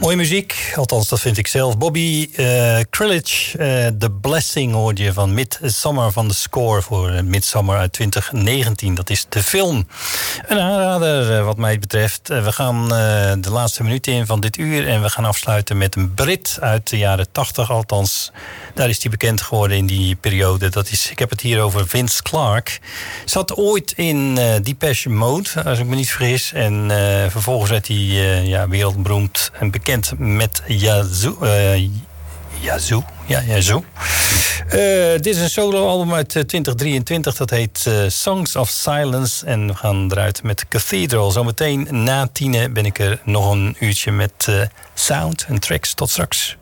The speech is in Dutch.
Mooie muziek, althans dat vind ik zelf. Bobby Krilic, The Blessing hoorde je van Midsummer, van de score voor Midsummer uit 2019. Dat is de film. Een aanrader wat mij betreft. We gaan de laatste minuten in van dit uur en we gaan afsluiten met een Brit uit de jaren 80. Althans, daar is hij bekend geworden in die periode. Ik heb het hier over Vince Clarke. Zat ooit in Depeche Mode, als ik me niet vergis. En vervolgens werd hij wereldberoemd en bekend met Yazoo. Dit is een soloalbum uit 2023. Dat heet Songs of Silence. En we gaan eruit met Cathedral. Zometeen na 10 ben ik er nog een uurtje met sound en tracks. Tot straks.